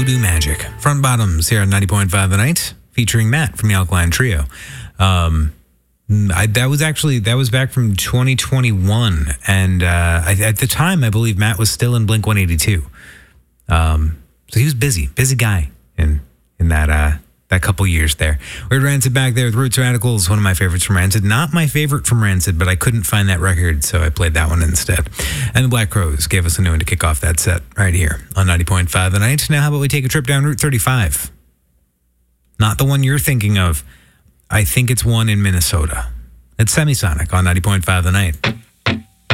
Voodoo Magic. Front Bottoms here on 90.5 The Night, featuring Matt from the Alkaline Trio. That was back from 2021, and at the time, I believe Matt was still in Blink-182. So he was busy guy in that couple years there. We heard Rancid back there with Roots Radicals, one of my favorites from Rancid. Not my favorite from Rancid, but I couldn't find that record, so I played that one instead. And the Black Crowes gave us a new one to kick off that set right here on 90.5 The Night. Now, how about we take a trip down Route 35? Not the one you're thinking of. I think it's one in Minnesota. It's Semisonic on 90.5 The Night.